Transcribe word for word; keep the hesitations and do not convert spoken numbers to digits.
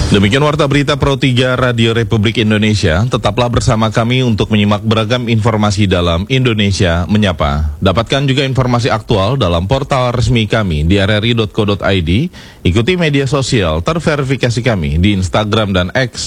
Demikian Warta Berita Pro tiga Radio Republik Indonesia. Tetaplah bersama kami untuk menyimak beragam informasi dalam Indonesia Menyapa. Dapatkan juga informasi aktual dalam portal resmi kami di r r i dot co dot i d. Ikuti media sosial terverifikasi kami di Instagram dan X